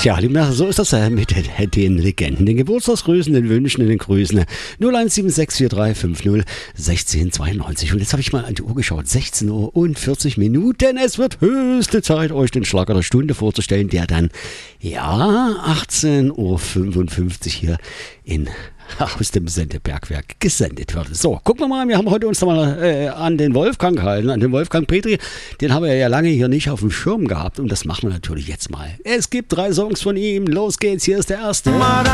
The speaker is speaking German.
Tja, liebe Nachbarn, so ist das mit den Legenden, den Geburtstagsgrüßen, den Wünschen und den Grüßen. 017643501692. Und jetzt habe ich mal an die Uhr geschaut, 16 Uhr und 40 Minuten. Es wird höchste Zeit, euch den Schlager der Stunde vorzustellen, der dann, 18.55 Uhr hier aus dem Sendebergwerk gesendet wird. So, gucken wir mal, wir haben heute uns nochmal an den Wolfgang gehalten, an den Wolfgang Petri. Den haben wir ja lange hier nicht auf dem Schirm gehabt und das machen wir natürlich jetzt mal. Es gibt 3 Songs von ihm, los geht's, hier ist der erste.